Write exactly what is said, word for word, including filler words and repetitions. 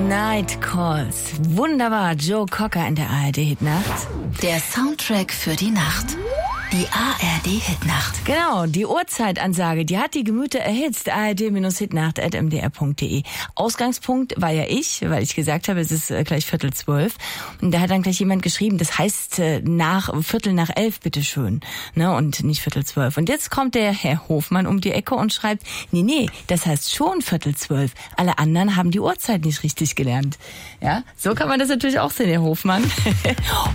Night Calls. Wunderbar, Joe Cocker in der A R D-Hitnacht. Der Soundtrack für die Nacht. Die A R D-Hitnacht. Genau, die Uhrzeitansage, die hat die Gemüter erhitzt. A R D-Hitnacht at m d r punkt d e. Ausgangspunkt war ja ich, weil ich gesagt habe, es ist gleich Viertel zwölf. Und da hat dann gleich jemand geschrieben, das heißt nach Viertel nach elf, bitteschön. Ne, und nicht Viertel zwölf. Und jetzt kommt der Herr Hofmann um die Ecke und schreibt, nee, nee, das heißt schon Viertel zwölf. Alle anderen haben die Uhrzeit nicht richtig gelernt. Ja, so kann man das natürlich auch sehen, Herr Hofmann.